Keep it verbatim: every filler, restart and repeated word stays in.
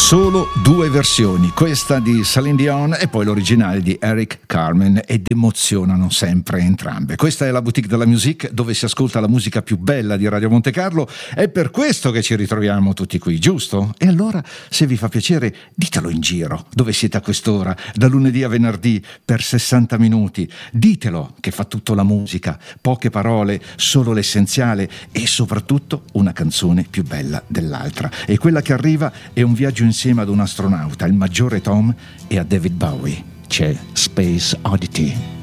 Solo due versioni, questa di Celine Dion e poi l'originale di Eric Carmen, ed emozionano sempre entrambe. Questa è la Boutique de la Musique, dove si ascolta la musica più bella di Radio Monte Carlo. È per questo che ci ritroviamo tutti qui, giusto? E allora, se vi fa piacere, ditelo in giro dove siete a quest'ora, da lunedì a venerdì per sessanta minuti. Ditelo che fa tutto la musica, poche parole, solo l'essenziale e soprattutto una canzone più bella dell'altra. E quella che arriva è un viaggio insieme ad un astronauta, il maggiore Tom, e a David Bowie. C'è Space Oddity.